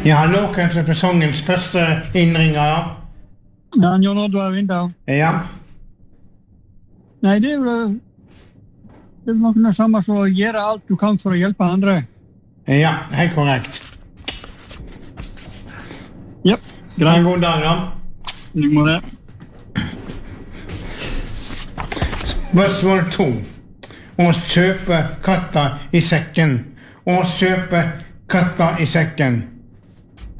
Ja, hallo, kanskje sesongens første innringer. Ja, Jon Oddvar Vinter. Ja. Nei, det er jo noe det samme som å gjøre alt du kan for å hjelpe andre. Ja, helt korrekt. Ja, Ha en god dag, da. I like måte. Spørsmål 2. Å kjøpe katta i sekken. Å kjøpe katta i sekken.